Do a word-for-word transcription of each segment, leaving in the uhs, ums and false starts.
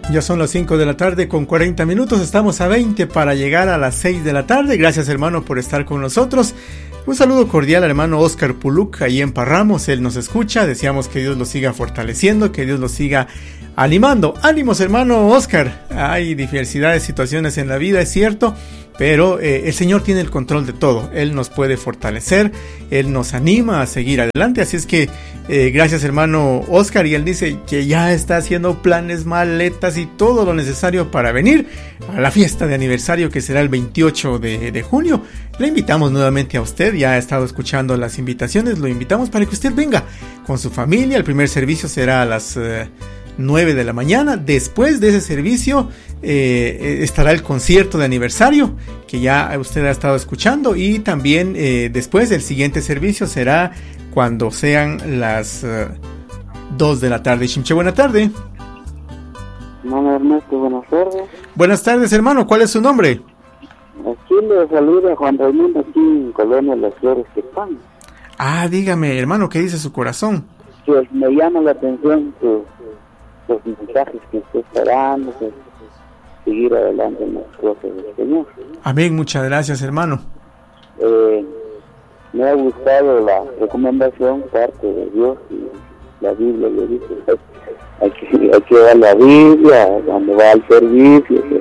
Ya son las cinco de la tarde con cuarenta minutos, estamos a veinte para llegar a las seis de la tarde. Gracias, hermano, por estar con nosotros. Un saludo cordial al hermano Oscar Puluc, ahí en Parramos, él nos escucha. Deseamos que Dios lo siga fortaleciendo, que Dios lo siga animando. Ánimos, hermano Oscar. Hay diversidad de situaciones en la vida, es cierto, pero eh, el Señor tiene el control de todo. Él nos puede fortalecer, Él nos anima a seguir adelante. Así es que eh, gracias, hermano Oscar. Y él dice que ya está haciendo planes, maletas y todo lo necesario para venir a la fiesta de aniversario que será el veintiocho de junio. Le invitamos nuevamente a usted, ya ha estado escuchando las invitaciones, lo invitamos para que usted venga con su familia. El primer servicio será a las eh, nueve de la mañana. Después de ese servicio eh, estará el concierto de aniversario que ya usted ha estado escuchando, y también eh, después el siguiente servicio será cuando sean las uh, dos de la tarde. Shimche, buena tarde. Hermano Ernesto, buenas tardes. Buenas tardes, hermano. ¿Cuál es su nombre? Aquí le saluda Juan Raimundo, aquí en Colonia Las Flores, Tecpan. Ah, dígame, hermano, ¿qué dice su corazón? Pues me llama la atención sus, sus mensajes que usted está dando, pues, seguir adelante en las cosas del Señor. Amén, muchas gracias, hermano. Eh, me ha gustado la recomendación, parte de Dios, y la Biblia le dice, pues, hay que, hay que dar la Biblia cuando va al servicio, pues,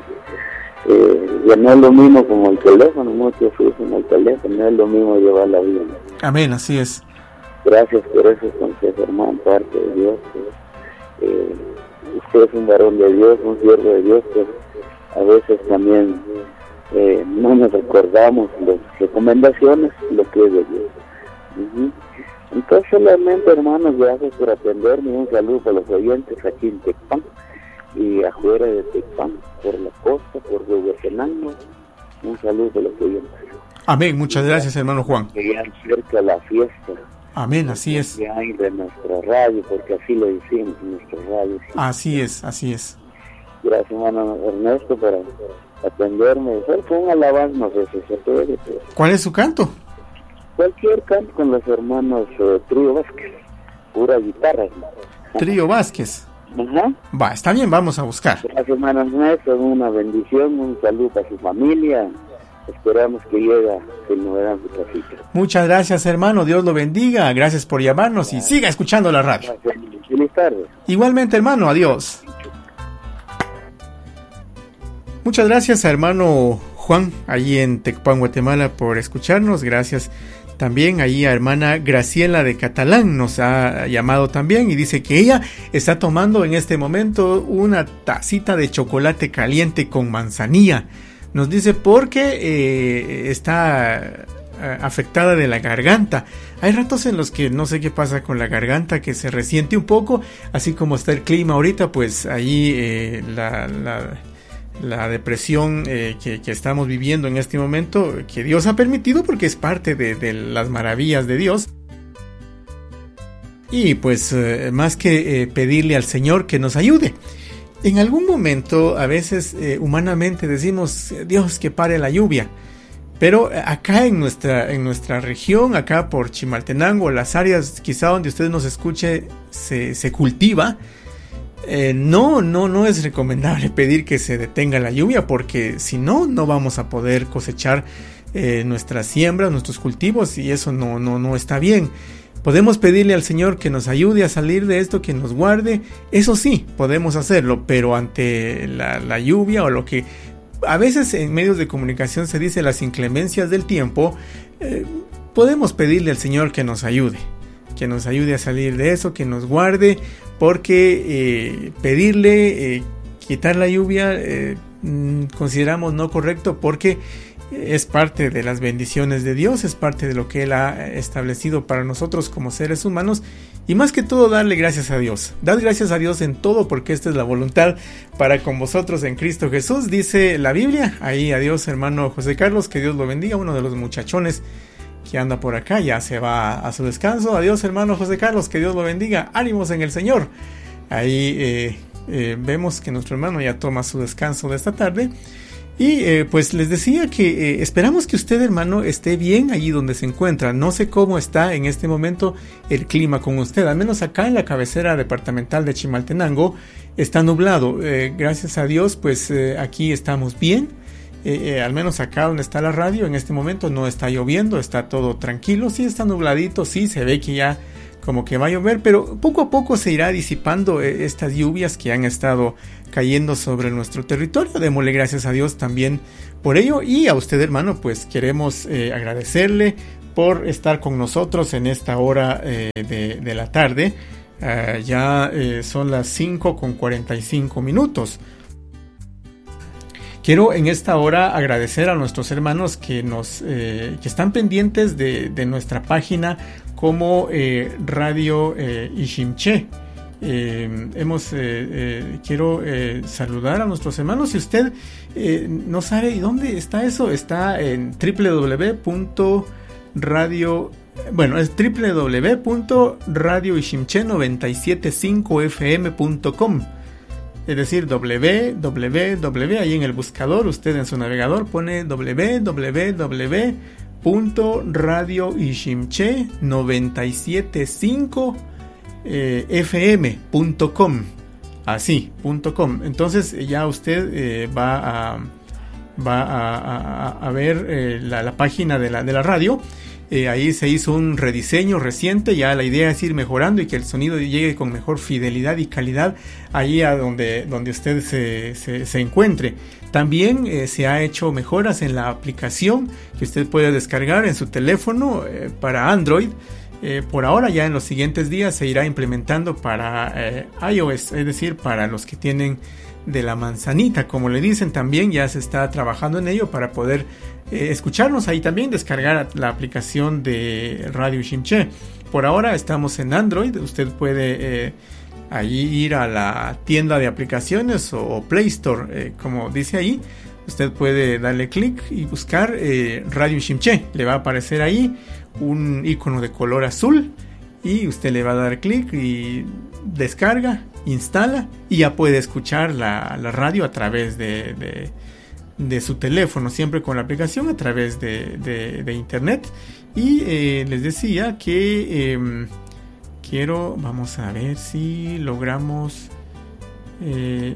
eh, ya no es lo mismo como el teléfono, muchos usan el teléfono, no es lo mismo llevar la Biblia. Amén, así es. Gracias por esos consejos, hermano, parte de Dios. Pues, eh, usted es un varón de Dios, un siervo de Dios, pues a veces también eh, no nos recordamos las recomendaciones, lo que es de Dios. Uh-huh. Entonces, solamente, hermanos, gracias por atenderme. Un saludo para los oyentes aquí en Tecpan y afuera de Tecpan, por la costa, por Huehuetenango. Un saludo para los oyentes. Amén, muchas gracias, hermano Juan. Que ya cerca la fiesta. Amén, así es. Que hay de nuestra radio, porque así lo decimos en nuestra radio. ¿Sí? Así es, así es. Gracias, hermano Ernesto, para atenderme. Fue un alabanza, no sé si se puede. Pero... ¿Cuál es su canto? Cualquier canto con los hermanos uh, Trío Vázquez, pura guitarra. Trío Vázquez. Ajá. Va, está bien, vamos a buscar. Gracias, hermano Ernesto, una bendición, un saludo para su familia. Esperamos que llegue sin novedad a su casita. Muchas gracias, hermano, Dios lo bendiga. Gracias por llamarnos y siga escuchando la radio. Gracias. Feliz tarde. Igualmente, hermano, adiós. Muchas gracias a hermano Juan, allí en Tecpan, Guatemala, por escucharnos. Gracias también allí a hermana Graciela de Catalán, nos ha llamado también y dice que ella está tomando en este momento una tacita de chocolate caliente con manzanilla. Nos dice porque eh, está eh, afectada de la garganta. Hay ratos en los que no sé qué pasa con la garganta, que se resiente un poco, así como está el clima ahorita, pues allí eh, la... la la depresión eh, que, que estamos viviendo en este momento, que Dios ha permitido porque es parte de, de las maravillas de Dios. Y pues eh, más que eh, pedirle al Señor que nos ayude, en algún momento a veces eh, humanamente decimos, Dios, que pare la lluvia. Pero acá en nuestra, en nuestra región, acá por Chimaltenango, las áreas quizá donde usted nos escuche se, se cultiva, Eh, no, no, no es recomendable pedir que se detenga la lluvia, porque si no, no vamos a poder cosechar eh, nuestras siembras, nuestros cultivos, y eso no, no, no está bien. Podemos pedirle al Señor que nos ayude a salir de esto, que nos guarde, eso sí, podemos hacerlo, pero ante la, la lluvia o lo que a veces en medios de comunicación se dice las inclemencias del tiempo, eh, podemos pedirle al Señor que nos ayude. Que nos ayude a salir de eso, que nos guarde, porque eh, pedirle eh, quitar la lluvia eh, consideramos no correcto, porque es parte de las bendiciones de Dios, es parte de lo que Él ha establecido para nosotros como seres humanos, y más que todo darle gracias a Dios. Dad gracias a Dios en todo, porque esta es la voluntad para con vosotros en Cristo Jesús, dice la Biblia. Ahí adiós, hermano José Carlos, que Dios lo bendiga, uno de los muchachones que anda por acá, ya se va a su descanso. Adiós, hermano José Carlos, que Dios lo bendiga, ánimos en el Señor. Ahí eh, eh, vemos que nuestro hermano ya toma su descanso de esta tarde. Y eh, pues les decía que eh, esperamos que usted, hermano, esté bien allí donde se encuentra. No sé cómo está en este momento el clima con usted, al menos acá en la cabecera departamental de Chimaltenango está nublado. Eh, gracias a Dios, pues eh, aquí estamos bien. Eh, eh, al menos acá donde está la radio en este momento no está lloviendo, está todo tranquilo. Sí está nubladito, sí se ve que ya como que va a llover, pero poco a poco se irá disipando eh, estas lluvias que han estado cayendo sobre nuestro territorio. Démosle gracias a Dios también por ello, y a usted, hermano, pues queremos eh, agradecerle por estar con nosotros en esta hora eh, de, de la tarde. Uh, ya eh, son las cinco con cuarenta y cinco minutos. Quiero en esta hora agradecer a nuestros hermanos que nos eh, que están pendientes de, de nuestra página como eh, Radio eh, Iximché. Eh, hemos eh, eh, quiero eh, saludar a nuestros hermanos. Si usted eh, no sabe dónde está eso, está en w w w punto radio bueno es w w w punto radio iximché noventa y siete punto cinco f m punto com. Es decir, www, ahí en el buscador, usted en su navegador pone www punto radio iximché noventa y siete punto cinco f m punto com. Así, punto com. Entonces ya usted eh, va a va a, a, a ver eh, la, la página de la, de la radio. Eh, ahí se hizo un rediseño reciente, ya la idea es ir mejorando y que el sonido llegue con mejor fidelidad y calidad ahí a donde, donde usted se, se, se encuentre. También eh, se ha hecho mejoras en la aplicación que usted puede descargar en su teléfono eh, para Android. Eh, por ahora, ya en los siguientes días se irá implementando para eh, iOS, es decir, para los que tienen de la manzanita, como le dicen. También ya se está trabajando en ello para poder eh, escucharnos ahí, también descargar la aplicación de Radio Iximché. Por ahora estamos en Android, usted puede eh, allí ir a la tienda de aplicaciones o, o Play Store, eh, como dice ahí. Usted puede darle clic y buscar eh, Radio Iximché, le va a aparecer ahí un icono de color azul y usted le va a dar clic y descarga, instala y ya puede escuchar la, la radio a través de, de, de su teléfono, siempre con la aplicación a través de, de, de internet. Y eh, les decía que eh, quiero, vamos a ver si logramos, eh,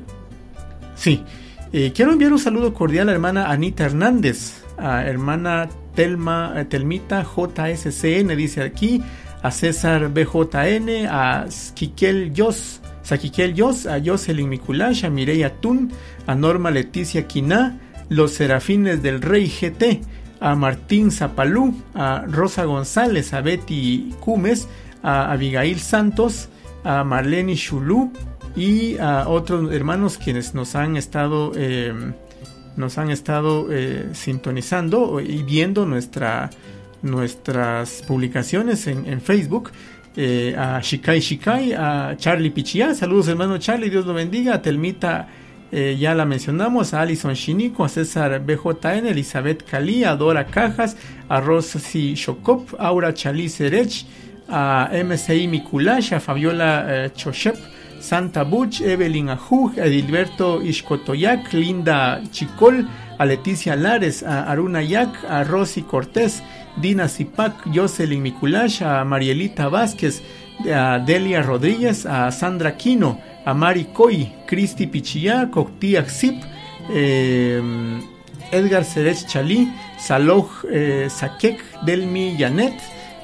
sí, eh, quiero enviar un saludo cordial a la hermana Anita Hernández, a hermana Telma, Telmita J S C N, dice aquí, a César B J N, a Skikel Yos, Saquiquel Yos, a Jocelyn Miculash, a Mireya Tun, a Norma Leticia Quiná, los Serafines del Rey G T, a Martín Zapalú, a Rosa González, a Betty Cumes, a Abigail Santos, a Marlene Chulú y a otros hermanos quienes nos han estado eh, nos han estado eh, sintonizando y viendo nuestra nuestras publicaciones en, en Facebook. Eh, a Shikai Shikai, a Charlie Pichia, saludos hermano Charlie, Dios lo bendiga. A Telmita, eh, ya la mencionamos, a Alison Shinico, a César B J N, Elizabeth Cali, a Dora Cajas, a Rosy Shokop, Aura Chalí Serech, a M C I Mikulash, a Fabiola eh, Choshep, Santa Buch, Evelyn Ajuj, a Edilberto Ishkotoyak, Linda Chicol, a Leticia Lares, a Aruna Yak, a Rosy Cortés, Dina Zipac, Jocelyn Miculash, a Marielita Vázquez, a Delia Rodríguez, a Sandra Quino, a Mari Coy, Cristi Pichilla, Coctía Zip, eh, Edgar Serech Chalí, Saloj eh, Sakek, Delmi Janet,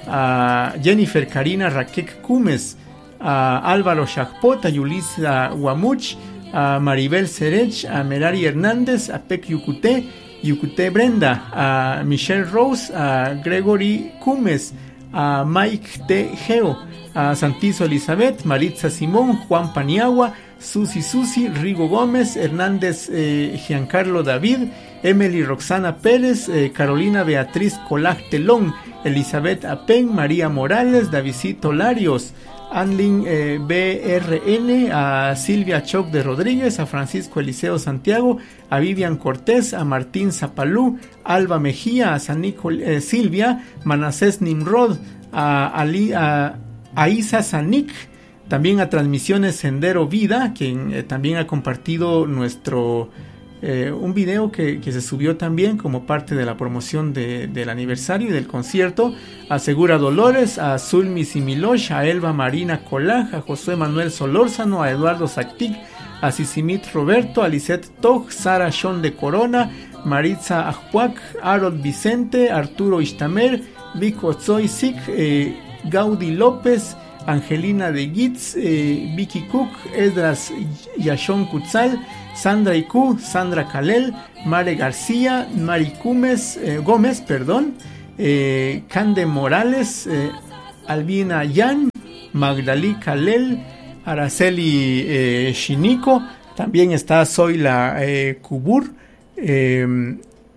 a Jennifer Karina Raquek Cumes, a Álvaro Shakpot, a Yulisa Guamuch, a Maribel Serech, a Merari Hernández, a Pec Yucuté, Yucuté Brenda, a Michelle Rose, a Gregory Cumes, a Mike T. Geo, a Santizo Elizabeth, Maritza Simón, Juan Paniagua, Susi Susi, Rigo Gómez, Hernández eh, Giancarlo David, Emily Roxana Pérez, eh, Carolina Beatriz Colaj Telón, Elizabeth Apen, María Morales, Davidito Larios, Anlin eh, B R N, a Silvia Choc de Rodríguez, a Francisco Eliseo Santiago, a Vivian Cortés, a Martín Zapalú, Alba Mejía, a San Nicol, eh, Silvia, Manasés Nimrod, a, Ali, a, a Isa Sanik, también a Transmisiones Sendero Vida, quien eh, también ha compartido nuestro eh, un video que, que se subió también como parte de la promoción de, del aniversario y del concierto, a Segura Dolores, a Zulmi Similosh, a Elba Marina Colaj, a Josué Manuel Solórzano, a Eduardo Zactic, a Sisimit Roberto, a Lisette Toj, Sara Shon de Corona, Maritza Ajuac, Harold Vicente, Arturo Ishtamer, Vico Zoisik, eh, Gaudi López, Angelina de Gitz, eh, Vicky Cook, Esdras Yashon Kutzal, Sandra Iku, Sandra Kalel, Mare García, Mari Gómez, eh, Gómez, perdón, eh, Cande Morales, eh, Albina Yan, Magdalí Kalel, Araceli eh, Shinico, también está Zoila eh, Kubur, eh,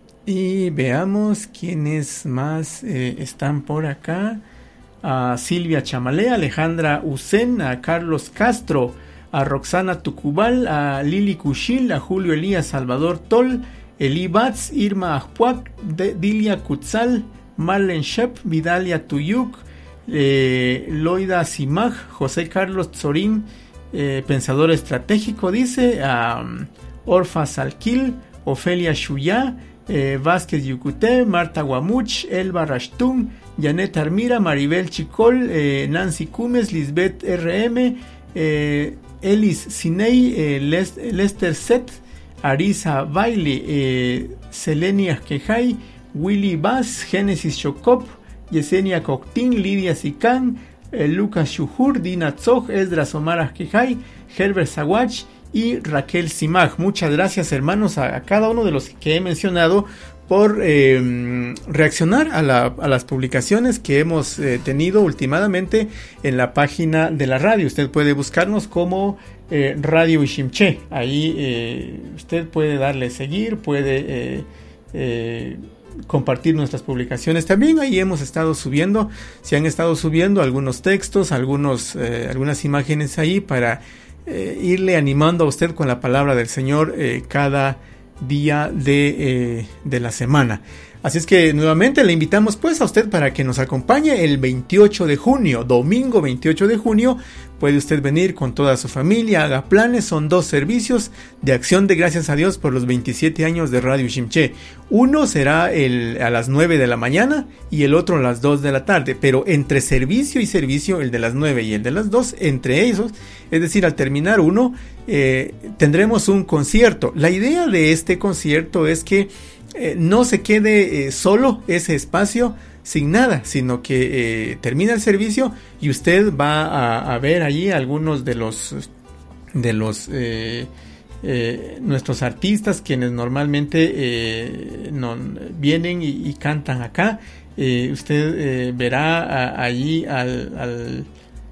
y veamos quiénes más eh, están por acá. A Silvia Chamalé, a Alejandra Ucén, a Carlos Castro, a Roxana Tucubal, a Lili Cushil, a Julio Elías Salvador Tol, Eli Batz, Irma Ajuac, Dilia Kutzal, Marlen Shep, Vidalia Tuyuk, eh, Loida Simaj, José Carlos Tzorín, eh, pensador estratégico, dice, a um, Orfa Salquil, Ofelia Shuyá, eh, Vázquez Yucuté, Marta Guamuch, Elba Rashtun, Janet Armira, Maribel Chicol, eh, Nancy Cumes, Lisbeth R M, eh, Elis Sinei, eh, Les, Lester Set, Arisa Bailey, eh, Selenia Quejay, Willy Bass, Génesis Chocop, Yesenia Coctín, Lidia Sicán, eh, Lucas Shuhur, Dina Tzog, Esdras Omar Quejay, Herbert Zawach y Raquel Simaj. Muchas gracias, hermanos, a, a cada uno de los que he mencionado por eh, reaccionar a, la, a las publicaciones que hemos eh, tenido últimamente en la página de la radio. Usted puede buscarnos como eh, Radio Ishimché. Ahí eh, usted puede darle seguir, puede eh, eh, compartir nuestras publicaciones. También ahí hemos estado subiendo, se han estado subiendo algunos textos, algunos, eh, algunas imágenes ahí para eh, irle animando a usted con la palabra del Señor eh, cada día de, eh, de la semana. Así es que nuevamente le invitamos pues a usted para que nos acompañe el veintiocho de junio, domingo veintiocho de junio. Puede usted venir con toda su familia, haga planes. Son dos servicios de acción de gracias a Dios por los veintisiete años de Radio Ishimché. Uno será el, a las nueve de la mañana y el otro a las dos de la tarde, pero entre servicio y servicio, el de las nueve y el de las dos, entre esos, es decir, al terminar uno, eh, tendremos un concierto. La idea de este concierto es que eh, no se quede eh, solo ese espacio sin nada, sino que eh, termina el servicio y usted va a, a ver allí algunos de los de los eh, eh, nuestros artistas quienes normalmente eh, no, vienen y, y cantan acá. Eh, usted eh, verá a, allí al, al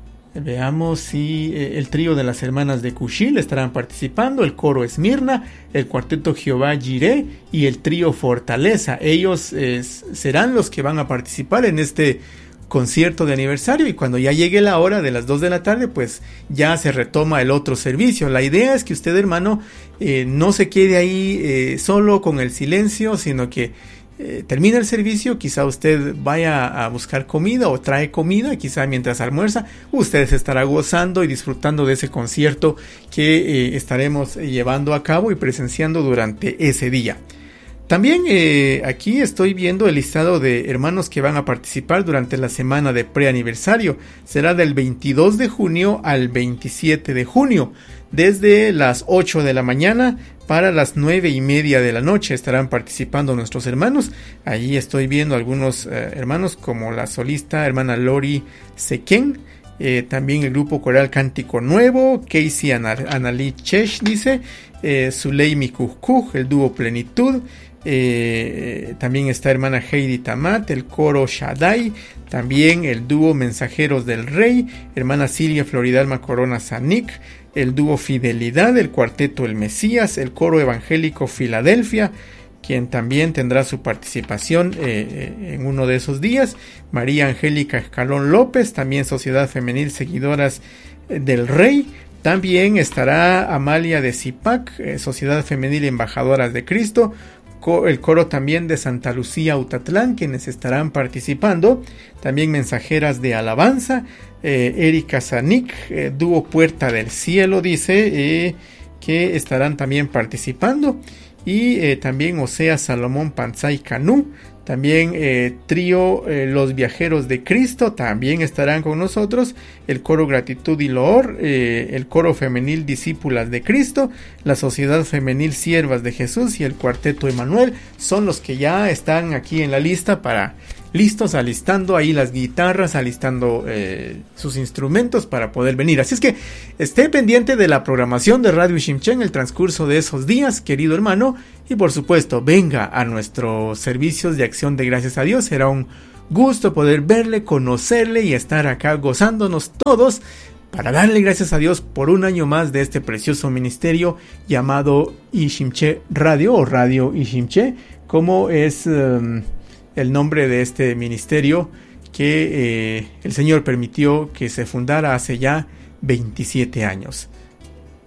veamos si eh, el trío de las hermanas de Cushil estarán participando, el coro Esmirna, el cuarteto Jehová Jireh y el trío Fortaleza. Ellos eh, serán los que van a participar en este concierto de aniversario, y cuando ya llegue la hora de las dos de la tarde, pues ya se retoma el otro servicio. La idea es que usted, hermano, eh, no se quede ahí eh, solo con el silencio, sino que Eh, termina el servicio, quizá usted vaya a buscar comida o trae comida, quizá mientras almuerza usted se estará gozando y disfrutando de ese concierto que eh, estaremos llevando a cabo y presenciando durante ese día. También eh, aquí estoy viendo el listado de hermanos que van a participar durante la semana de preaniversario. Será del veintidós de junio al veintisiete de junio, desde las ocho de la mañana para las nueve y media de la noche estarán participando nuestros hermanos. Allí estoy viendo algunos eh, hermanos como la solista hermana Lori Sequén, eh, también el grupo coral Cántico Nuevo, Casey Analí Chesh dice, eh, Zuleimi Kukuj, el dúo Plenitud, eh, también está hermana Heidi Tamat, el coro Shaddai, también el dúo Mensajeros del Rey, hermana Silvia Floridalma Corona Sanik, el dúo Fidelidad, el cuarteto El Mesías, el coro evangélico Filadelfia, quien también tendrá su participación eh, en uno de esos días, María Angélica Escalón López, también Sociedad Femenil Seguidoras del Rey, también estará Amalia de Zipac, eh, Sociedad Femenil Embajadoras de Cristo, el coro también de Santa Lucía Utatlán, quienes estarán participando, también Mensajeras de Alabanza, eh, Erika Zanik, eh, dúo Puerta del Cielo dice eh, que estarán también participando, y eh, también Osea Salomón Panzay Canú. También eh, trío eh, Los Viajeros de Cristo también estarán con nosotros. El coro Gratitud y Loor, eh, el coro femenil Discípulas de Cristo, la Sociedad Femenil Siervas de Jesús y el Cuarteto Emanuel son los que ya están aquí en la lista para listos, alistando ahí las guitarras, alistando eh, sus instrumentos para poder venir. Así es que esté pendiente de la programación de Radio Ushimche en el transcurso de esos días, querido hermano, y por supuesto venga a nuestros servicios de acción de gracias a Dios. Será un gusto poder verle, conocerle y estar acá gozándonos todos para darle gracias a Dios por un año más de este precioso ministerio llamado Ushimche Radio o Radio Ushimche, como es um, el nombre de este ministerio que eh, el Señor permitió que se fundara hace ya veintisiete años.